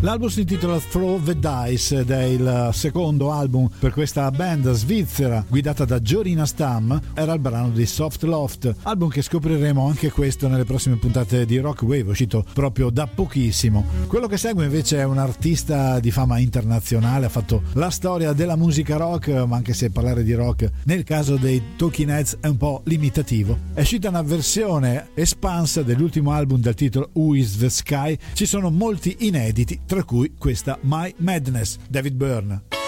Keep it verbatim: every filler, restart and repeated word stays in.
L'album si intitola Throw the Dice ed è il secondo album per questa band svizzera guidata da Jorina Stamm. Era il brano di Soft Loft, album che scopriremo anche questo nelle prossime puntate di Rock Wave, uscito proprio da pochissimo. Quello che segue invece è un artista di fama internazionale, ha fatto la storia della musica rock, ma anche se parlare di rock nel caso dei Talking Heads è un po' limitativo. È uscita una versione espansa dell'ultimo album dal titolo Who is the Sky, ci sono molti inediti, tra cui questa My Madness, David Byrne.